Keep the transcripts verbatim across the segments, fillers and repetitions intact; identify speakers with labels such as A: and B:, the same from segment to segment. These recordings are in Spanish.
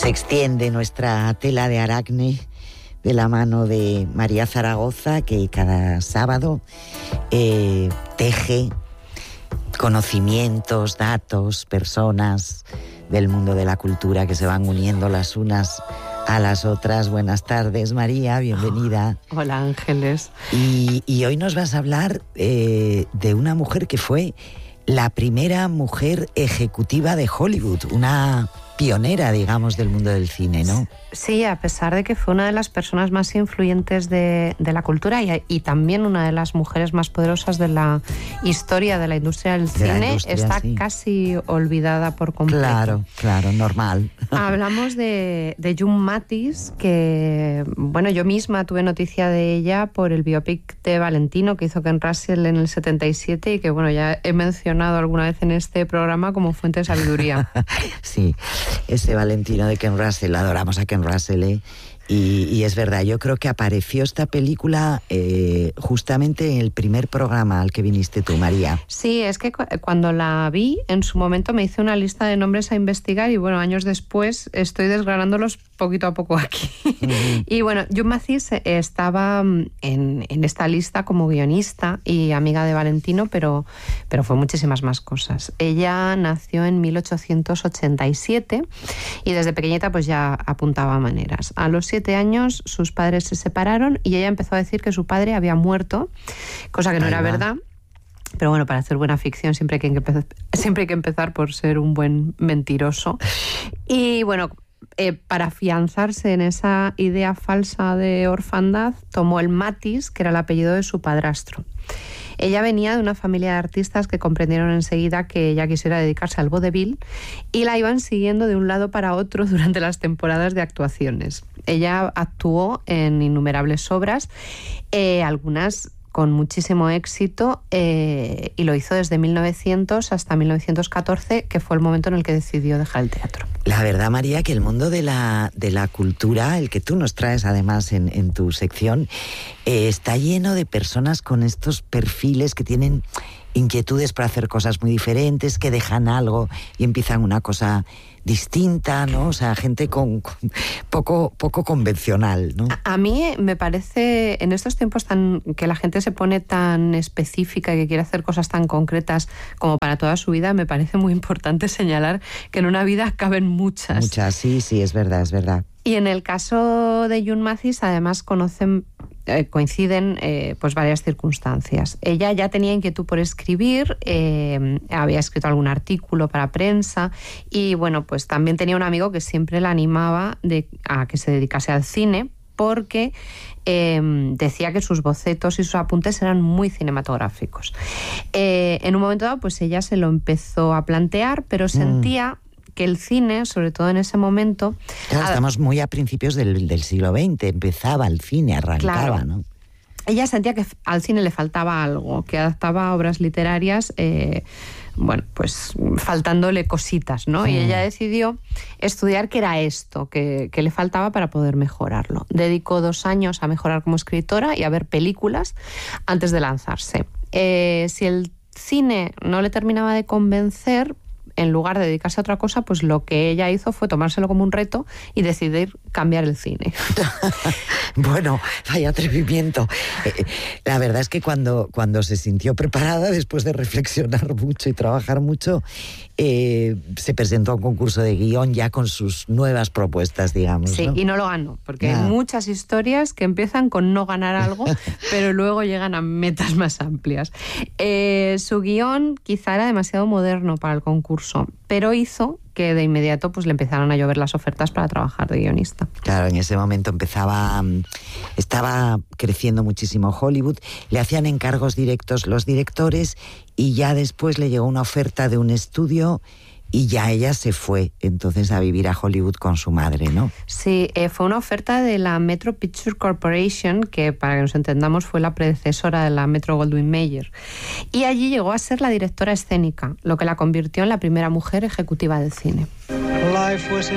A: extiende nuestra tela de Aracne de la mano de María Zaragoza, que cada sábado eh, teje conocimientos, datos, personas del mundo de la cultura que se van uniendo las unas a las otras. Buenas tardes, María, bienvenida.
B: Oh, hola, Ángeles.
A: Y, y hoy nos vas a hablar eh, de una mujer que fue la primera mujer ejecutiva de Hollywood, una pionera, digamos, del mundo del cine, ¿no?
B: Sí, a pesar de que fue una de las personas más influyentes de, de la cultura y, y también una de las mujeres más poderosas de la historia de la industria del de cine, industria, está sí. casi olvidada por completo.
A: Claro, claro, normal.
B: Hablamos de, de June Mathis, que, bueno, yo misma tuve noticia de ella por el biopic de Valentino que hizo Ken Russell en el setenta y siete y que, bueno, ya he mencionado alguna vez en este programa como fuente de sabiduría.
A: Sí, ese Valentino de Ken Russell, adoramos a Ken Russell, ¿eh? Y, y es verdad, yo creo que apareció esta película eh, justamente en el primer programa al que viniste tú, María.
B: Sí, es que cu- cuando la vi, en su momento me hice una lista de nombres a investigar y bueno, años después estoy desgranándolos poquito a poco aquí. Uh-huh. Y bueno, June Mathis estaba en, en esta lista como guionista y amiga de Valentino, pero, pero fue muchísimas más cosas. Ella nació en mil ochocientos ochenta y siete y desde pequeñita pues ya apuntaba maneras. A los siete años sus padres se separaron y ella empezó a decir que su padre había muerto, cosa que no Ahí era va. verdad. Pero bueno, para hacer buena ficción siempre hay, que empezar, siempre hay que empezar por ser un buen mentiroso. Y bueno, eh, para afianzarse en esa idea falsa de orfandad, tomó el Mathis, que era el apellido de su padrastro. Ella venía de una familia de artistas que comprendieron enseguida que ella quisiera dedicarse al vodevil y la iban siguiendo de un lado para otro durante las temporadas de actuaciones. Ella actuó en innumerables obras, eh, algunas con muchísimo éxito, eh, y lo hizo desde mil novecientos hasta mil novecientos catorce, que fue el momento en el que decidió dejar el teatro.
A: La verdad, María, que el mundo de la, de la cultura, el que tú nos traes además en, en tu sección, eh, está lleno de personas con estos perfiles que tienen inquietudes para hacer cosas muy diferentes, que dejan algo y empiezan una cosa distinta, ¿no? O sea, gente con, con poco, poco convencional, ¿no?
B: A, a mí me parece, en estos tiempos tan que la gente se pone tan específica y que quiere hacer cosas tan concretas como para toda su vida, me parece muy importante señalar que en una vida caben muchas.
A: Muchas, sí, sí, es verdad, es verdad.
B: Y en el caso de June Mathis, además conocen, eh, coinciden eh, pues varias circunstancias. Ella ya tenía inquietud por escribir, eh, había escrito algún artículo para prensa y bueno, pues también tenía un amigo que siempre la animaba de, a que se dedicase al cine porque eh, decía que sus bocetos y sus apuntes eran muy cinematográficos. Eh, en un momento dado, pues ella se lo empezó a plantear, pero sentía... Mm. que el cine, sobre todo en ese momento...
A: Claro, estamos muy a principios del, del siglo veinte, empezaba el cine, arrancaba, claro. ¿no?
B: Ella sentía que al cine le faltaba algo, que adaptaba obras literarias, eh, bueno, pues faltándole cositas, ¿no? Sí. Y ella decidió estudiar qué era esto, que, que le faltaba para poder mejorarlo. Dedicó dos años a mejorar como escritora y a ver películas antes de lanzarse. Eh, si el cine no le terminaba de convencer, en lugar de dedicarse a otra cosa, pues lo que ella hizo fue tomárselo como un reto y decidir cambiar el cine.
A: Bueno, vaya atrevimiento. Eh, la verdad es que cuando, cuando se sintió preparada, después de reflexionar mucho y trabajar mucho, eh, se presentó a un concurso de guión ya con sus nuevas propuestas, digamos.
B: Sí,
A: ¿no?
B: Y no lo ganó, porque
A: yeah.
B: hay muchas historias que empiezan con no ganar algo, pero luego llegan a metas más amplias. Eh, su guión quizá era demasiado moderno para el concurso, pero hizo que de inmediato pues le empezaron a llover las ofertas para trabajar de guionista.
A: Claro, en ese momento empezaba, estaba creciendo muchísimo Hollywood, le hacían encargos directos los directores y ya después le llegó una oferta de un estudio y ya ella se fue entonces a vivir a Hollywood con su madre, ¿no?
B: Sí, eh, fue una oferta de la Metro Picture Corporation, que para que nos entendamos fue la predecesora de la Metro Goldwyn Mayer. Y allí llegó a ser la directora escénica, lo que la convirtió en la primera mujer ejecutiva del cine. Life was a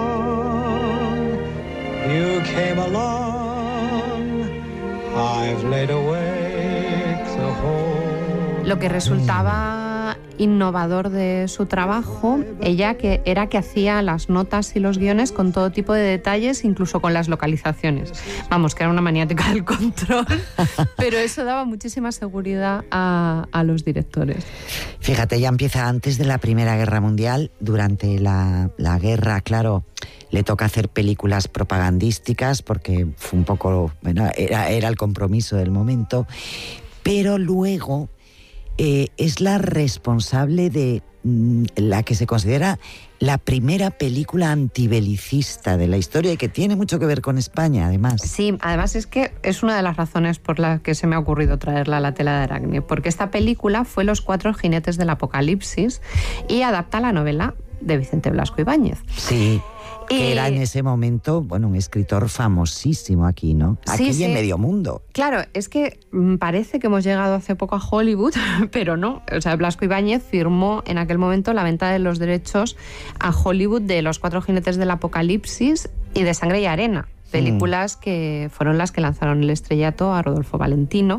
B: song, you came along, I've laid awake the whole... Lo que resultaba innovador de su trabajo, ella que era que hacía las notas y los guiones con todo tipo de detalles, incluso con las localizaciones. Vamos, que era una maniática del control, pero eso daba muchísima seguridad a, a los directores.
A: Fíjate, ya empieza antes de la Primera Guerra Mundial. Durante la, la guerra, claro, le toca hacer películas propagandísticas porque fue un poco, bueno, era, era el compromiso del momento, pero luego eh, es la responsable de mm, la que se considera la primera película antibelicista de la historia y que tiene mucho que ver con España, además.
B: Sí, además es que es una de las razones por las que se me ha ocurrido traerla a la tela de Aracne, porque esta película fue Los cuatro jinetes del apocalipsis y adapta la novela de Vicente Blasco Ibáñez.
A: Sí, que
B: y...
A: era en ese momento, bueno, un escritor famosísimo aquí, ¿no? Aquí
B: sí,
A: y
B: sí.
A: en medio mundo.
B: Claro, es que parece que hemos llegado hace poco a Hollywood, pero no. O sea, Blasco Ibáñez firmó en aquel momento la venta de los derechos a Hollywood de Los cuatro jinetes del apocalipsis y de Sangre y arena, películas mm. que fueron las que lanzaron el estrellato a Rodolfo Valentino,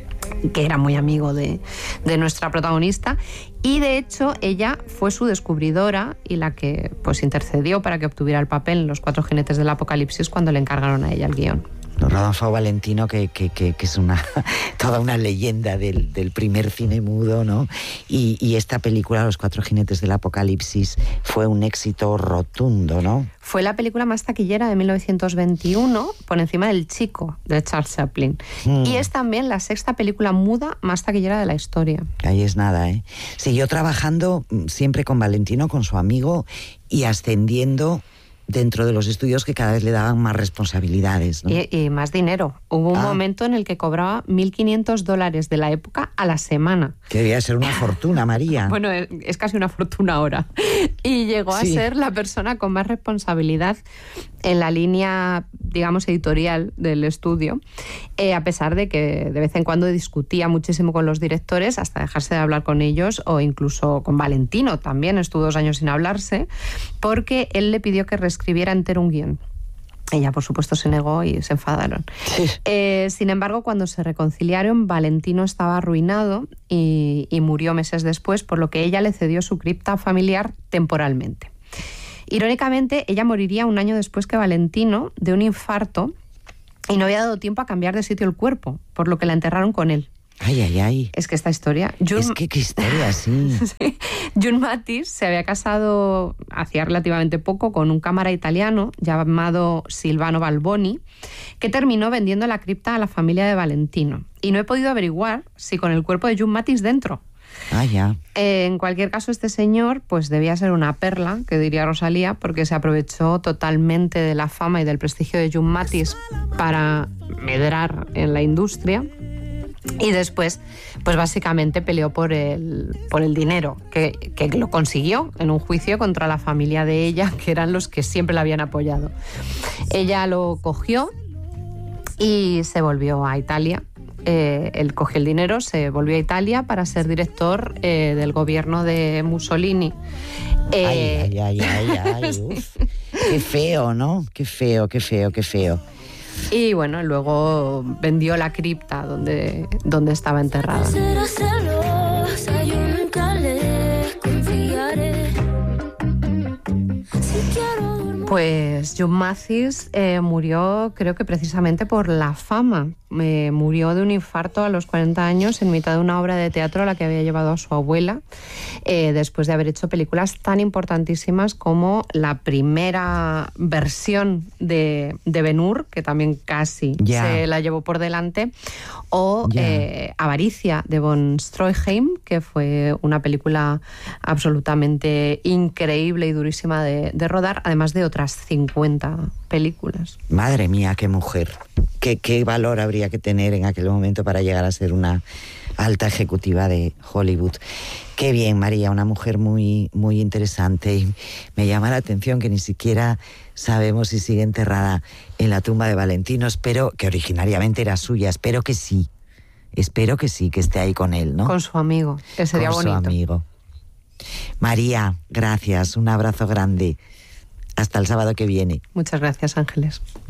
B: que era muy amigo de, de nuestra protagonista, y de hecho ella fue su descubridora y la que pues intercedió para que obtuviera el papel en Los cuatro jinetes del apocalipsis cuando le encargaron a ella el guión.
A: Rodolfo Valentino, que, que, que, que es una toda una leyenda del, del primer cine mudo, ¿no? Y, y esta película, Los cuatro jinetes del apocalipsis, fue un éxito rotundo, ¿no?
B: Fue la película más taquillera de mil novecientos veintiuno, por encima del Chico, de Charles Chaplin. Mm. Y es también la sexta película muda más taquillera de la historia.
A: Ahí es nada, ¿eh? Siguió trabajando siempre con Valentino, con su amigo, y ascendiendo dentro de los estudios que cada vez le daban más responsabilidades, ¿no?
B: Y, y más dinero. Hubo un ah. momento en el que cobraba mil quinientos dólares de la época a la semana.
A: Que debía ser una fortuna, María.
B: Bueno, es, es casi una fortuna ahora. Y llegó sí. a ser la persona con más responsabilidad en la línea, digamos, editorial del estudio, eh, a pesar de que de vez en cuando discutía muchísimo con los directores hasta dejarse de hablar con ellos, o incluso con Valentino también estuvo dos años sin hablarse, porque él le pidió que reescribiera entero un guión. Ella, por supuesto, se negó y se enfadaron. Sí. Eh, sin embargo, cuando se reconciliaron, Valentino estaba arruinado y, y murió meses después, por lo que ella le cedió su cripta familiar temporalmente. Irónicamente, ella moriría un año después que Valentino de un infarto y no había dado tiempo a cambiar de sitio el cuerpo, por lo que la enterraron con él.
A: Ay, ay, ay.
B: Es que esta historia... Jun...
A: Es que qué historia, sí.
B: sí. Jun Mathis se había casado hacía relativamente poco con un cámara italiano llamado Silvano Balboni, que terminó vendiendo la cripta a la familia de Valentino. Y no he podido averiguar si con el cuerpo de Jun Mathis dentro.
A: Ah, ya.
B: Eh, en cualquier caso, este señor pues debía ser una perla, que diría Rosalía, porque se aprovechó totalmente de la fama y del prestigio de Jun Mathis para medrar en la industria. Y después, pues básicamente peleó por el, por el dinero, que, que lo consiguió en un juicio contra la familia de ella, que eran los que siempre la habían apoyado. Ella lo cogió y se volvió a Italia. Eh, él cogió el dinero, se volvió a Italia para ser director eh, del gobierno de Mussolini.
A: Eh, ay, ay, ay, ay, ay. Uf. Qué feo, ¿no? Qué feo, qué feo, qué feo.
B: Y bueno, luego vendió la cripta donde, donde estaba enterrada. Pues Jun Mathis eh, murió, creo que precisamente por la fama. Eh, murió de un infarto a los cuarenta años en mitad de una obra de teatro a la que había llevado a su abuela, eh, después de haber hecho películas tan importantísimas como la primera versión de, de Ben-Hur, que también casi yeah. se la llevó por delante, o yeah. eh, Avaricia de von Stroheim, que fue una película absolutamente increíble y durísima de, de rodar, además de otras cincuenta películas.
A: Madre mía, qué mujer. Qué, qué valor habría que tener en aquel momento para llegar a ser una alta ejecutiva de Hollywood. Qué bien, María, una mujer muy, muy interesante. Y me llama la atención que ni siquiera sabemos si sigue enterrada en la tumba de Valentino. Espero que originariamente era suya. Espero que sí. Espero que sí, que esté ahí con él, ¿no?
B: Con su amigo, que sería bonito.
A: Con su amigo. María, gracias. Un abrazo grande. Hasta el sábado que viene.
B: Muchas gracias, Ángeles.